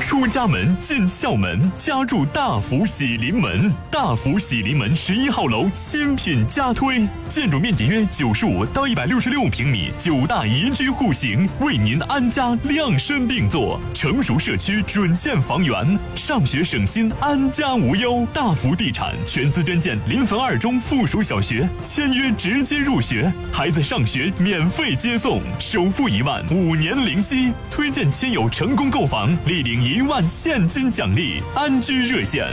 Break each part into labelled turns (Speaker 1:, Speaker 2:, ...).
Speaker 1: 出家门进校门，家住大福喜临门。大福喜临门11号楼新品加推，建筑面积约95到166平米，9大宜居户型，为您安家量身定做。成熟社区准线房源，上学省心，安家无忧。大福地产全资捐建临汾2中附属小学，签约直接入学，孩子上学免费接送，首付1万，5年零息。推荐亲友成功购房，立领1万现金奖励。安居热线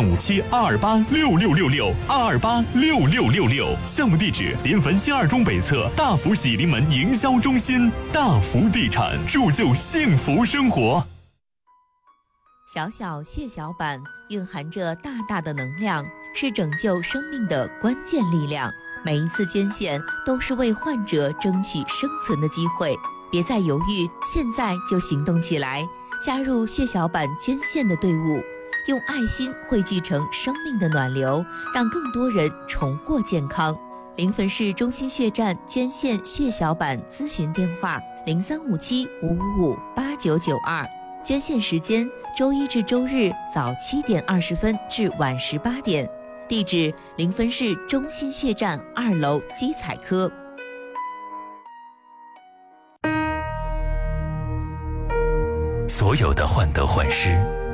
Speaker 1: 035722826666，2286666。项目地址：临汾新2中北侧大福喜临门营销中心。大福地产，铸就幸福生活。
Speaker 2: 小小血小板蕴含着大大的能量，是拯救生命的关键力量。每一次捐献都是为患者争取生存的机会，别再犹豫，现在就行动起来，加入血小板捐献的队伍，用爱心汇聚成生命的暖流，让更多人重获健康。临汾市中心血站捐献血小板咨询电话：0357555899，捐献时间周一至周日早7点20分至晚18点，地址：临汾市中心血站2楼基彩科。
Speaker 1: 所有的患得患失